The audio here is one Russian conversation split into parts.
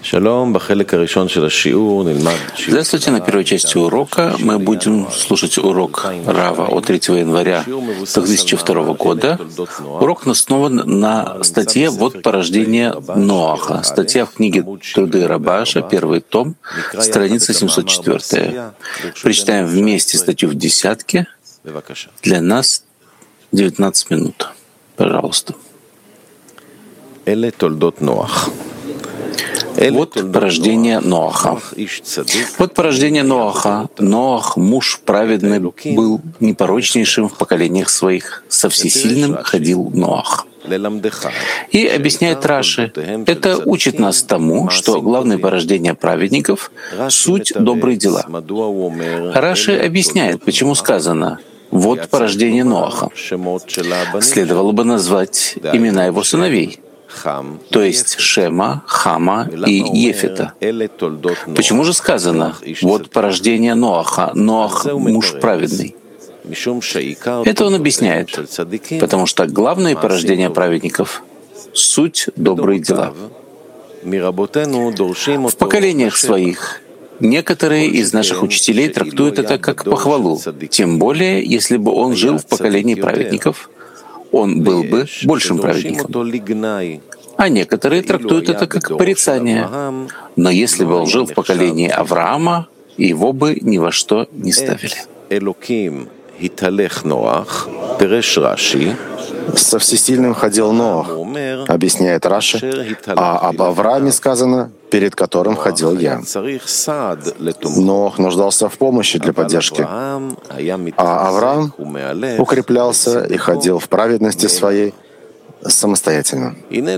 Здравствуйте. На первой части урока мы будем слушать урок Рава от 3 января 2002 года. Урок основан на статье «Вот порождение Ноаха». Статья в книге «Труды Рабаша», первый том, страница 704. Прочитаем вместе статью в десятке. Для нас 19 минут. Пожалуйста. Вот порождение Ноаха. Вот порождение Ноаха. Ноах, муж праведный, был непорочнейшим в поколениях своих. Со всесильным ходил Ноах. И объясняет Раши, это учит нас тому, что главное порождение праведников — суть добрые дела. Раши объясняет, почему сказано «вот порождение Ноаха». Следовало бы назвать имена его сыновей, то есть Шема, Хама и Ефета. Почему же сказано «вот порождение Ноаха», Ноах — муж праведный? Это он объясняет, потому что главное порождение праведников — суть добрые дела. В поколениях своих некоторые из наших учителей трактуют это как похвалу, тем более, если бы он жил в поколении праведников, он был бы большим праведником. А некоторые трактуют это как порицание. Но если бы он жил в поколении Авраама, его бы ни во что не ставили. Со всесильным ходил Ноах, объясняет Раши, а об Аврааме сказано, перед которым ходил я. Ноах нуждался в помощи для поддержки, а Авраам укреплялся и ходил в праведности своей самостоятельно.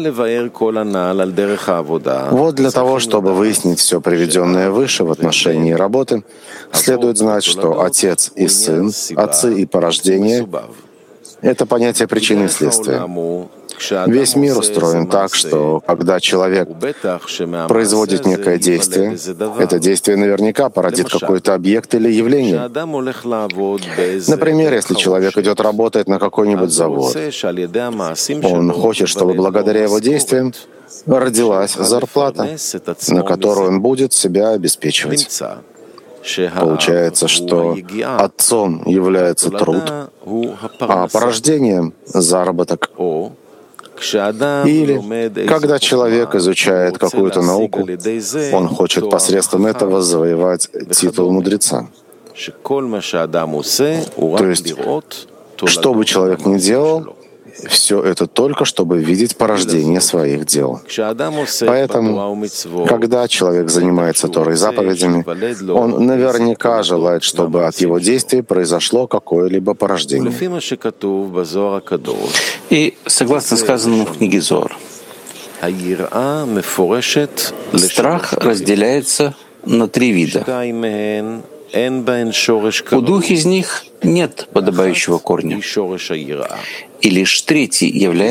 Вот для того, чтобы выяснить все приведенное выше в отношении работы, следует знать, что отец и сын, отцы и порождение — это понятие причины и следствия. Весь мир устроен так, что когда человек производит некое действие, это действие наверняка породит какой-то объект или явление. Например, если человек идет работать на какой-нибудь завод, он хочет, чтобы благодаря его действиям родилась зарплата, на которую он будет себя обеспечивать. Получается, что отцом является труд, а порождением — заработок. Или, когда человек изучает какую-то науку, он хочет посредством этого завоевать титул мудреца. То есть, что бы человек ни делал, все это только чтобы видеть порождение своих дел. Поэтому, когда человек занимается Торой и заповедями, он наверняка желает, чтобы от его действий произошло какое-либо порождение. И согласно сказанному в книге Зоар, страх разделяется на 3 вида. У 2 из них нет подобающего корня, и лишь 3-й является